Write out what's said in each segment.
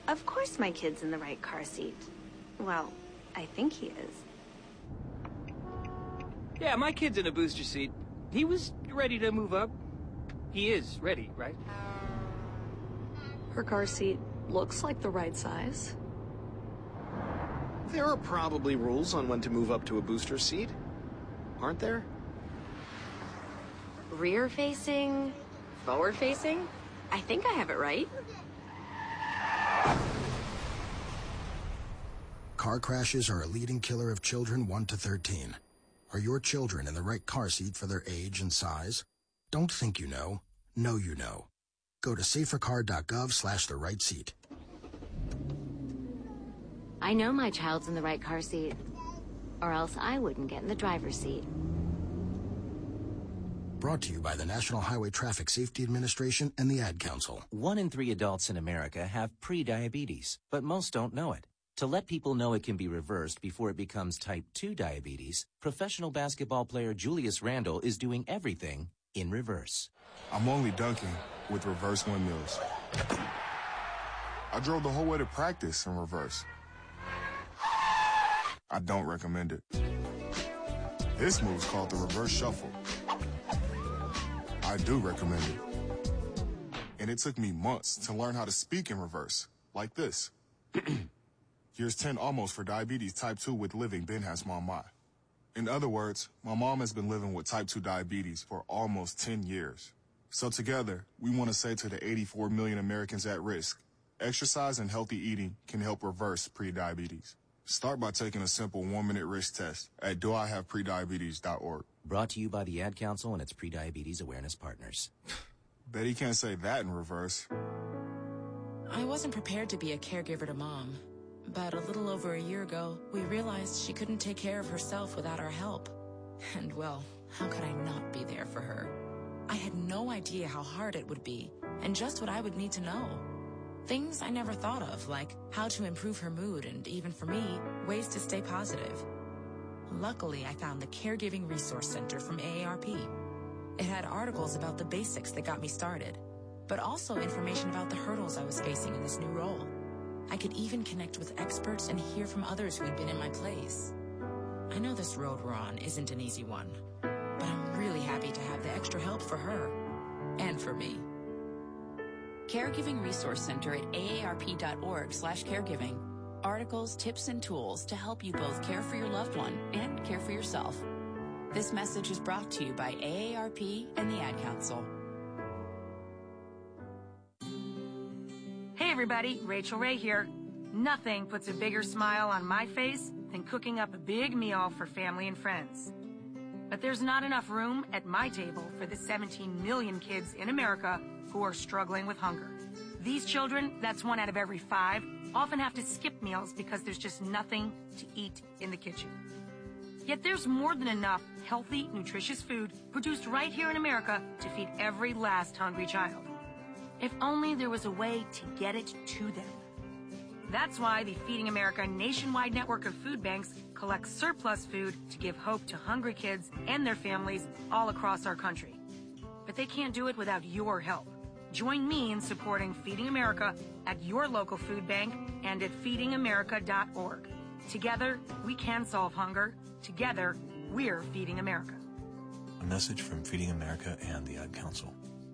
Of course my kid's in the right car seat. Well, I think he is. Yeah, my kid's in a booster seat. He was ready to move up. He is ready, right? Her car seat looks like the right size. There are probably rules on when to move up to a booster seat, aren't there? Rear-facing, forward-facing? I think I have it right. Car crashes are a leading killer of children 1 to 13. Are your children in the right car seat for their age and size? Don't think you know. Know you know. Go to safercar.gov/the right seat. I know my child's in the right car seat, or else I wouldn't get in the driver's seat. Brought to you by the National Highway Traffic Safety Administration and the Ad Council. 1 in 3 adults in America have pre-diabetes, but most don't know it. To let people know it can be reversed before it becomes type 2 diabetes, professional basketball player Julius Randle is doing everything in reverse. I'm only dunking with reverse windmills. I drove the whole way to practice in reverse. I don't recommend it. This move's called the reverse shuffle. I do recommend it. And it took me months to learn how to speak in reverse, like this. Here's 10 almost for diabetes type 2 with living Ben has mom my. In other words, my mom has been living with type 2 diabetes for almost 10 years. So together, we want to say to the 84 million Americans at risk, exercise and healthy eating can help reverse prediabetes. Start by taking a simple 1-minute risk test at doihaveprediabetes.org. Brought to you by the Ad Council and its pre-diabetes awareness partners. Bet he can't say that in reverse. I wasn't prepared to be a caregiver to Mom. But a little over a year ago, we realized she couldn't take care of herself without our help. And well, how could I not be there for her? I had no idea how hard it would be, and just what I would need to know. Things I never thought of, like how to improve her mood, and even for me, ways to stay positive. Luckily, I found the Caregiving Resource Center from AARP. It had articles about the basics that got me started, but also information about the hurdles I was facing in this new role. I could even connect with experts and hear from others who had been in my place. I know this road we're on isn't an easy one, but I'm really happy to have the extra help for her and for me. Caregiving Resource Center at aarp.org/caregiving. Articles, tips, and tools to help you both care for your loved one and care for yourself. This message is brought to you by AARP and the Ad Council. Hey everybody, Rachel Ray here. Nothing puts a bigger smile on my face than cooking up a big meal for family and friends. But there's not enough room at my table for the 17 million kids in America who are struggling with hunger. These children, that's 1 out of every 5, often have to skip meals because there's just nothing to eat in the kitchen. Yet there's more than enough healthy, nutritious food produced right here in America to feed every last hungry child. If only there was a way to get it to them. That's why the Feeding America nationwide network of food banks collects surplus food to give hope to hungry kids and their families all across our country. But they can't do it without your help. Join me in supporting Feeding America at your local food bank and at feedingamerica.org. Together, we can solve hunger. Together, we're Feeding America. A message from Feeding America and the Ad Council.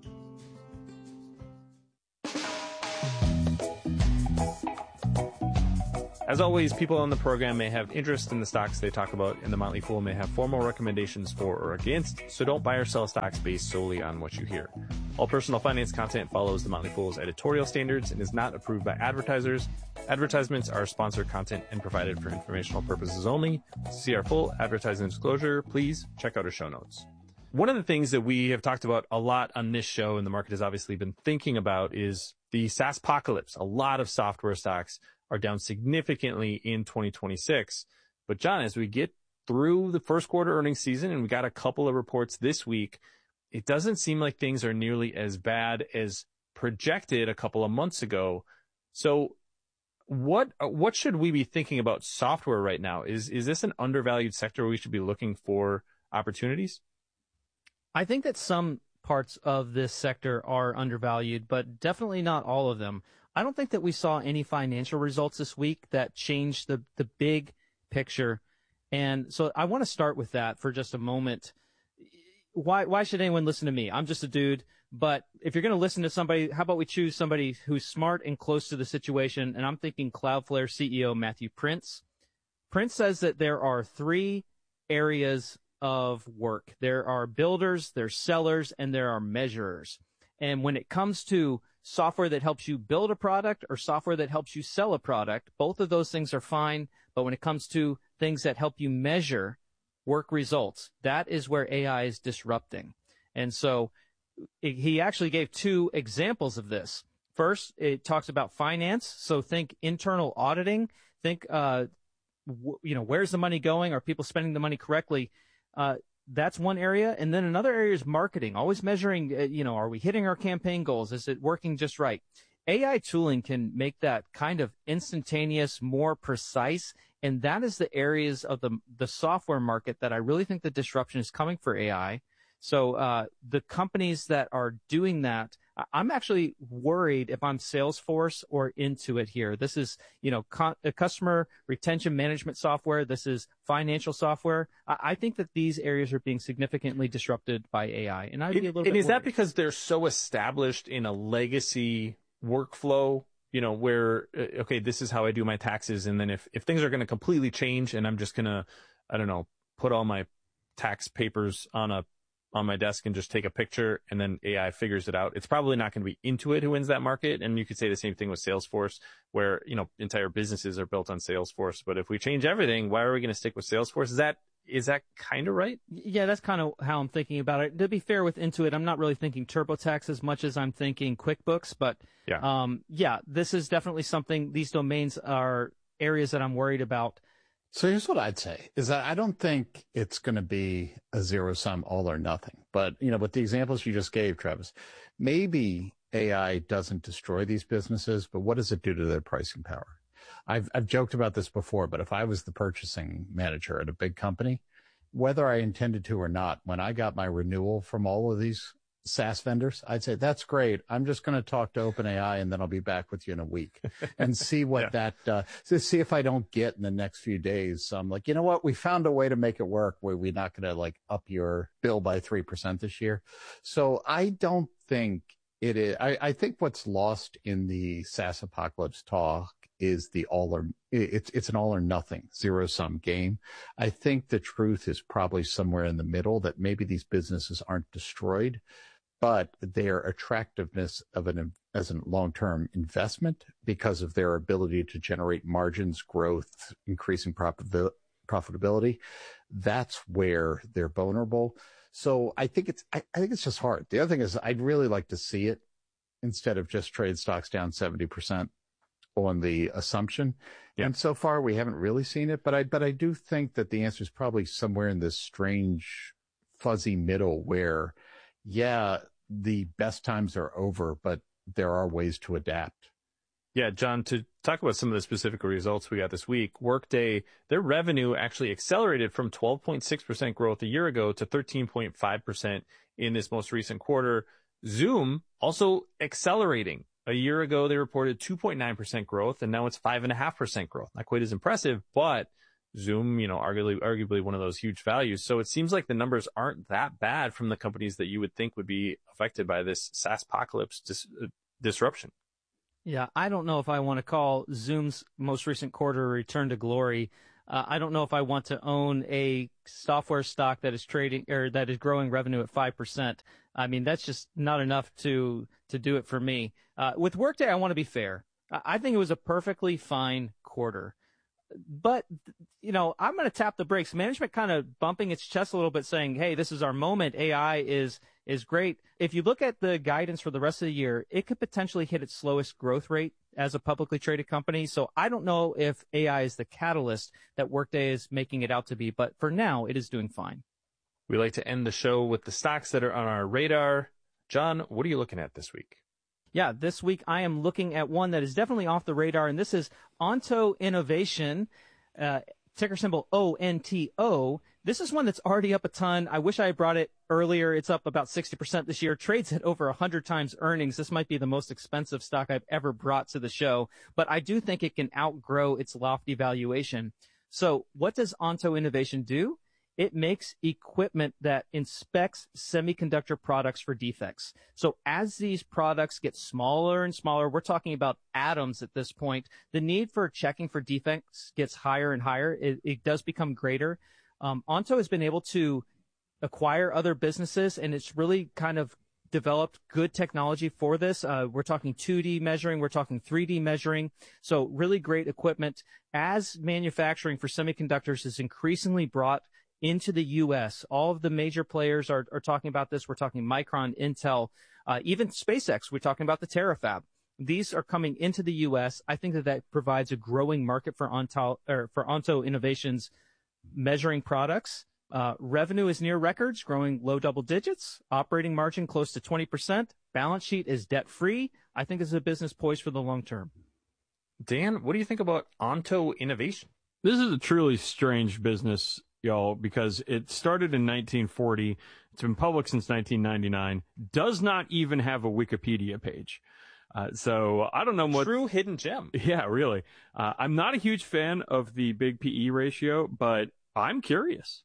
As always, people on the program may have interest in the stocks they talk about, and the Motley Fool may have formal recommendations for or against, so don't buy or sell stocks based solely on what you hear. All personal finance content follows the Motley Fool's editorial standards and is not approved by advertisers. Advertisements are sponsored content and provided for informational purposes only. To see our full advertising disclosure, please check out our show notes. One of the things that we have talked about a lot on this show, and the market has obviously been thinking about, is the SaaSpocalypse. A lot of software stocks are down significantly in 2026. But John, as we get through the first quarter earnings season, and we got a couple of reports this week, it doesn't seem like things are nearly as bad as projected a couple of months ago. So what should we be thinking about software right now? Is this an undervalued sector where we should be looking for opportunities? I think that some parts of this sector are undervalued, but definitely not all of them. I don't think that we saw any financial results this week that changed the big picture. And so I want to start with that for just a moment. Why should anyone listen to me? I'm just a dude. But if you're going to listen to somebody, how about we choose somebody who's smart and close to the situation? And I'm thinking Cloudflare CEO Matthew Prince. Prince says that there are 3 areas of work. There are builders, there's sellers, and there are measurers. And when it comes to software that helps you build a product or software that helps you sell a product, both of those things are fine. But when it comes to things that help you measure work results, that is where AI is disrupting. And so he actually gave 2 examples of this. First, it talks about finance. So think internal auditing. Think, where's the money going? Are people spending the money correctly? That's one area. And then another area is marketing, always measuring, are we hitting our campaign goals? Is it working just right? AI tooling can make that kind of instantaneous, more precise. And that is the areas of the software market that I really think the disruption is coming for AI. So the companies that are doing that, I'm actually worried if I'm Salesforce or Intuit here. This is, customer retention management software. This is financial software. I think that these areas are being significantly disrupted by AI. And I'd be a little bit is that worried. because they're so established in a legacy workflow, where, okay, this is how I do my taxes. And then if things are going to completely change and I'm just going to, I don't know, put all my tax papers on my desk and just take a picture and then AI figures it out, it's probably not going to be Intuit who wins that market. And you could say the same thing with Salesforce, where, entire businesses are built on Salesforce. But if we change everything, why are we going to stick with Salesforce? Is that kind of right? Yeah, that's kind of how I'm thinking about it. To be fair with Intuit, I'm not really thinking TurboTax as much as I'm thinking QuickBooks. But this is definitely something. These domains are areas that I'm worried about. So here's what I'd say is that I don't think it's going to be a zero sum all or nothing. But, with the examples you just gave, Travis, maybe AI doesn't destroy these businesses, but what does it do to their pricing power? I've joked about this before, but if I was the purchasing manager at a big company, whether I intended to or not, when I got my renewal from all of these SaaS vendors, I'd say, that's great. I'm just going to talk to OpenAI and then I'll be back with you in a week and see what see if I don't get in the next few days. So I'm like, you know what? We found a way to make it work where we're not going to up your bill by 3% this year. So I don't think it is. I think what's lost in the SaaS apocalypse talk is it's an all or nothing zero sum game. I think the truth is probably somewhere in the middle, that maybe these businesses aren't destroyed, but their attractiveness as a long-term investment because of their ability to generate margins, growth, increasing profitability. That's where they're vulnerable. So I think it's just hard. The other thing is I'd really like to see it instead of just trade stocks down 70% on the assumption. Yeah. And so far we haven't really seen it, but I do think that the answer is probably somewhere in this strange fuzzy middle where, the best times are over, but there are ways to adapt. Yeah, John, to talk about some of the specific results we got this week, Workday, their revenue actually accelerated from 12.6% growth a year ago to 13.5% in this most recent quarter. Zoom also accelerating. A year ago, they reported 2.9% growth, and now it's 5.5% growth. Not quite as impressive, but Zoom, arguably one of those huge values. So it seems like the numbers aren't that bad from the companies that you would think would be affected by this SaaS apocalypse disruption. Yeah, I don't know if I want to call Zoom's most recent quarter a return to glory. I don't know if I want to own a software stock that is trading or that is growing revenue at 5%. I mean, that's just not enough to do it for me. With Workday, I want to be fair. I think it was a perfectly fine quarter. But, I'm going to tap the brakes. Management kind of bumping its chest a little bit saying, hey, this is our moment. AI is great. If you look at the guidance for the rest of the year, it could potentially hit its slowest growth rate as a publicly traded company. So I don't know if AI is the catalyst that Workday is making it out to be, but for now, it is doing fine. We like to end the show with the stocks that are on our radar. John, what are you looking at this week? Yeah, this week I am looking at one that is definitely off the radar, and this is Onto Innovation. ticker symbol ONTO. This is one that's already up a ton. I wish I had brought it earlier. It's up about 60% this year. Trades at over 100 times earnings. This might be the most expensive stock I've ever brought to the show, but I do think it can outgrow its lofty valuation. So what does Onto Innovation do? It makes equipment that inspects semiconductor products for defects. So as these products get smaller and smaller, we're talking about atoms at this point, the need for checking for defects gets higher and higher. It does become greater. Onto has been able to acquire other businesses, and it's really kind of developed good technology for this. We're talking 2D measuring. We're talking 3D measuring. So really great equipment. As manufacturing for semiconductors is increasingly brought into the U.S., all of the major players are talking about this. We're talking Micron, Intel, even SpaceX. We're talking about the Terafab. These are coming into the U.S. I think that provides a growing market for Onto Innovations measuring products. Revenue is near records, growing low double digits. Operating margin close to 20%. Balance sheet is debt-free. I think this is a business poised for the long term. Dan, what do you think about Onto Innovation? This is a truly strange business, y'all, because it started in 1940. It's been public since 1999. Does not even have a Wikipedia page. So I don't know what. True hidden gem. Yeah, really. I'm not a huge fan of the big PE ratio, but I'm curious.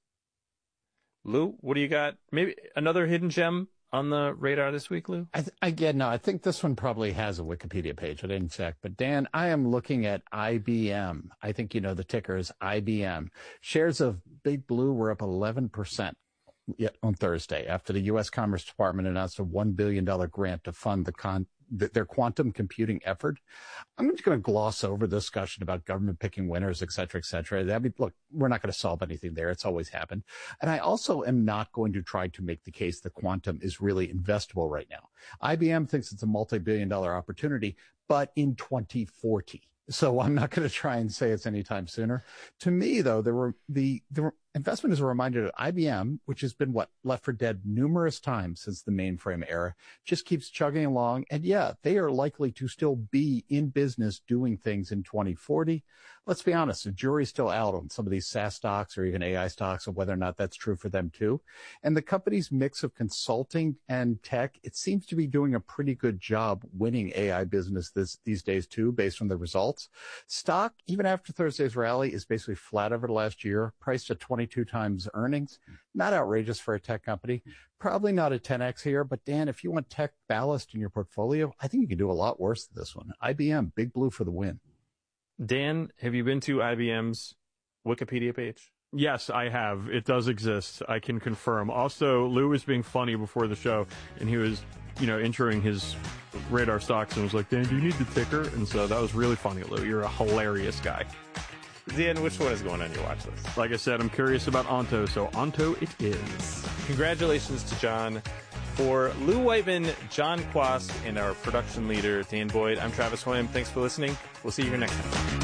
Lou, what do you got? Maybe another hidden gem on the radar this week, Lou? I think this one probably has a Wikipedia page. I didn't check. But, Dan, I am looking at IBM. I think you know the ticker is IBM. Shares of Big Blue were up 11% on Thursday after the U.S. Commerce Department announced a $1 billion grant to fund their quantum computing effort. I'm just going to gloss over the discussion about government picking winners, et cetera, et cetera. Look, we're not going to solve anything there. It's always happened. And I also am not going to try to make the case that quantum is really investable right now. IBM thinks it's a multi-billion-dollar opportunity, but in 2040. So I'm not going to try and say it's anytime sooner. To me, though, the investment is a reminder that IBM, which has been left for dead numerous times since the mainframe era, just keeps chugging along. And yeah, they are likely to still be in business doing things in 2040. Let's be honest, the jury's still out on some of these SaaS stocks or even AI stocks and whether or not that's true for them too. And the company's mix of consulting and tech, it seems to be doing a pretty good job winning AI business these days too, based on the results. Stock, even after Thursday's rally, is basically flat over the last year, priced at 22 times earnings. Not outrageous for a tech company. Probably not a 10x here, but Dan, if you want tech ballast in your portfolio, I think you can do a lot worse than this one. IBM, Big Blue for the win. Dan, have you been to IBM's Wikipedia page? Yes, I have. It does exist. I can confirm. Also, Lou was being funny before the show, and he was, introing his radar stocks and was like, Dan, do you need the ticker? And so that was really funny, Lou. You're a hilarious guy. Dan, which one is going on your watch list? Like I said, I'm curious about Onto, so Onto it is. Congratulations to John. For Lou Whiteman, John Quast, and our production leader, Dan Boyd, I'm Travis Hoyam. Thanks for listening. We'll see you here next time.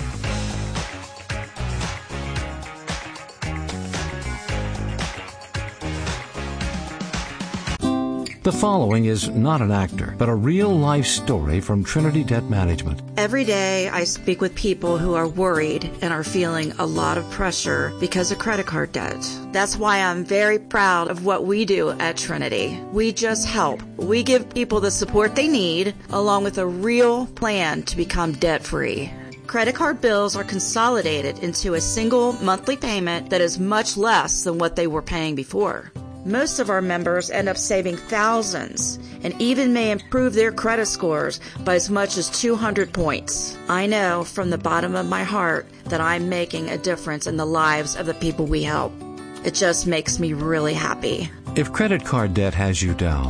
The following is not an actor, but a real-life story from Trinity Debt Management. Every day I speak with people who are worried and are feeling a lot of pressure because of credit card debt. That's why I'm very proud of what we do at Trinity. We just help. We give people the support they need, along with a real plan to become debt-free. Credit card bills are consolidated into a single monthly payment that is much less than what they were paying before. Most of our members end up saving thousands and even may improve their credit scores by as much as 200 points. I know from the bottom of my heart that I'm making a difference in the lives of the people we help. It just makes me really happy. If credit card debt has you down,